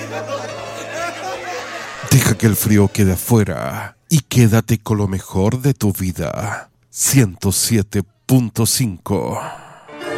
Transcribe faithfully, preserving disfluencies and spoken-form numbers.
Deja que el frío quede afuera y quédate con lo mejor de tu vida. ciento siete punto cinco